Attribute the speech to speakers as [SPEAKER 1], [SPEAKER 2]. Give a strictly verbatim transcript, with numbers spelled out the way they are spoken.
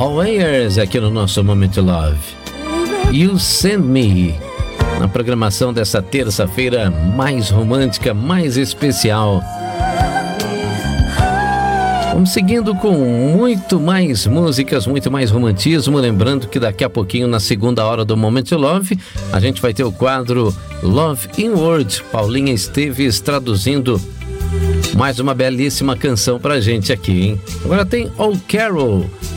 [SPEAKER 1] Paul Ayers aqui no nosso Moment Love. You Send Me, na programação dessa terça-feira mais romântica, mais especial. Vamos seguindo com muito mais músicas, muito mais romantismo. Lembrando que daqui a pouquinho, na segunda hora do Moment Love, a gente vai ter o quadro Love in Words. Paulinha Esteves traduzindo mais uma belíssima canção pra gente aqui, hein? Agora tem Old Carol,